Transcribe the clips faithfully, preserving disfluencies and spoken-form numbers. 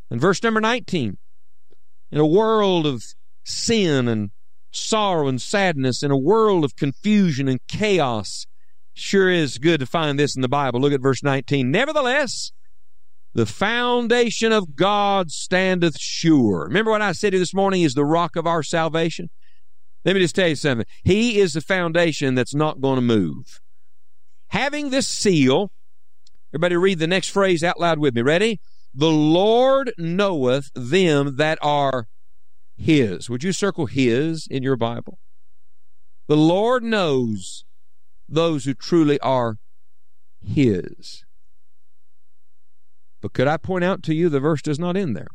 And verse number nineteen, in a world of sin and sorrow and sadness, in a world of confusion and chaos, sure is good to find this in the Bible. Look at verse nineteen. Nevertheless, the foundation of God standeth sure. Remember what I said to you this morning is the rock of our salvation? Let me just tell you something. He is the foundation that's not going to move. Having this seal, everybody read the next phrase out loud with me. Ready? The Lord knoweth them that are His. Would you circle His in your Bible? The Lord knows those who truly are His. But could I point out to you the verse does not end there?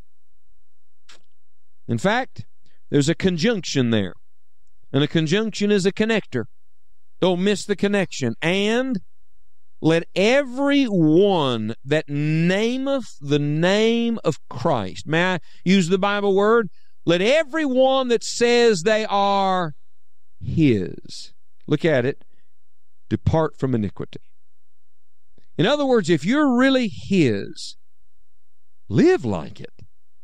In fact, there's a conjunction there. And a conjunction is a connector. Don't miss the connection. And let every one that nameth the name of Christ. May I use the Bible word? Let every one that says they are His. Look at it. Depart from iniquity. In other words, if you're really His, live like it.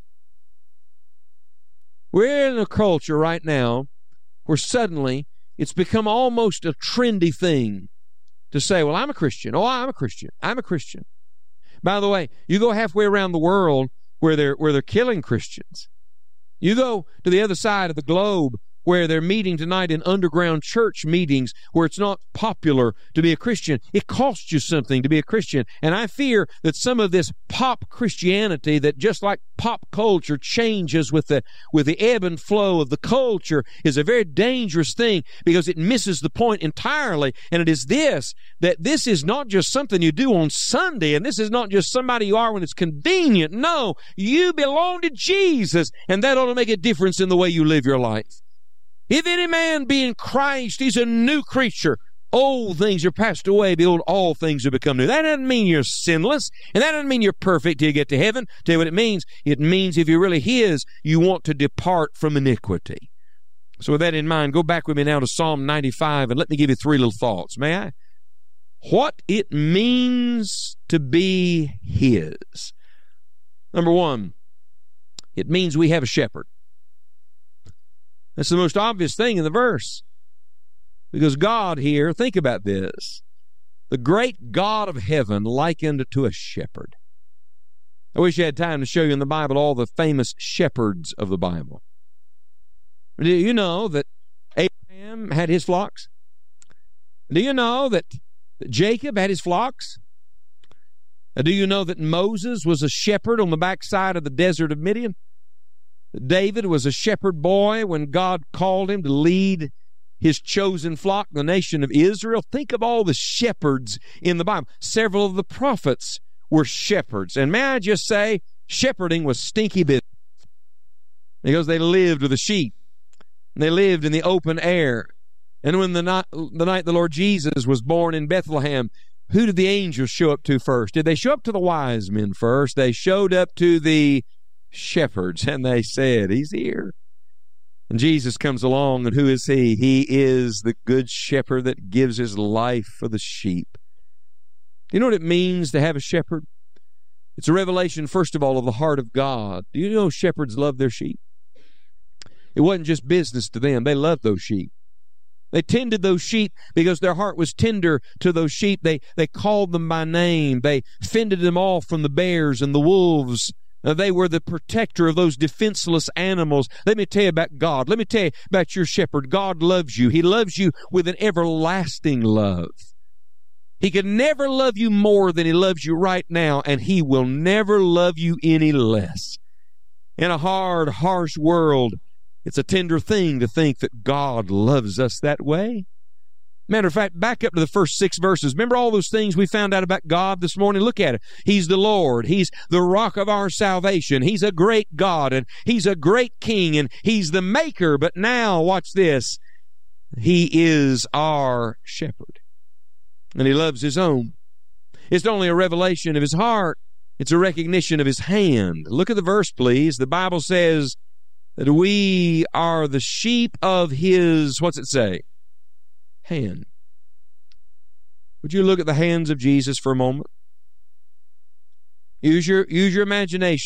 We're in a culture right now where suddenly it's become almost a trendy thing to say, well, I'm a Christian. Oh, I'm a Christian. I'm a Christian. By the way, you go halfway around the world where they're, where they're killing Christians. You go to the other side of the globe where they're meeting tonight in underground church meetings where it's not popular to be a Christian. It costs you something to be a Christian. And I fear that some of this pop Christianity that just like pop culture changes with the, with the ebb and flow of the culture is a very dangerous thing because it misses the point entirely. And it is this, that this is not just something you do on Sunday, and this is not just somebody you are when it's convenient. No, you belong to Jesus, and that ought to make a difference in the way you live your life. If any man be in Christ, he's a new creature. Old things are passed away. Behold, all things have become new. That doesn't mean you're sinless, and that doesn't mean you're perfect till you get to heaven. Tell you what it means. It means if you're really His, you want to depart from iniquity. So with that in mind, go back with me now to Psalm ninety-five, and let me give you three little thoughts. May I? What it means to be His. Number one, it means we have a shepherd. That's the most obvious thing in the verse. Because God here, think about this, the great God of heaven likened to a shepherd. I wish I had time to show you in the Bible all the famous shepherds of the Bible. Do you know that Abraham had his flocks? Do you know that Jacob had his flocks? Do you know that Moses was a shepherd on the backside of the desert of Midian? David was a shepherd boy when God called him to lead his chosen flock, the nation of Israel. Think of all the shepherds in the Bible. Several of the prophets were shepherds. And may I just say, shepherding was stinky business because they lived with the sheep. They lived in the open air. And when the night, the night the Lord Jesus was born in Bethlehem, who did the angels show up to first? Did they show up to the wise men first? They showed up to the shepherds, and they said, He's here. And Jesus comes along, and who is He? He is the good shepherd that gives His life for the sheep. Do you know what it means to have a shepherd? It's a revelation, first of all, of the heart of God. Do you know shepherds love their sheep? It wasn't just business to them. They loved those sheep. They tended those sheep because their heart was tender to those sheep. They, they called them by name. They fended them off from the bears and the wolves. Uh, they were the protector of those defenseless animals. Let me tell you about God. Let me tell you about your shepherd. God loves you. He loves you with an everlasting love. He could never love you more than He loves you right now, and He will never love you any less. In a hard, harsh world, it's a tender thing to think that God loves us that way. Matter of fact, back up to the first six verses. Remember all those things we found out about God this morning? Look at it. He's the Lord. He's the rock of our salvation. He's a great God, and He's a great King, and He's the Maker. But now, watch this. He is our shepherd, and He loves His own. It's not only a revelation of His heart, it's a recognition of His hand. Look at the verse, please. The Bible says that we are the sheep of His, what's it say? Hand. Would you look at the hands of Jesus for a moment? Use your, use your imagination.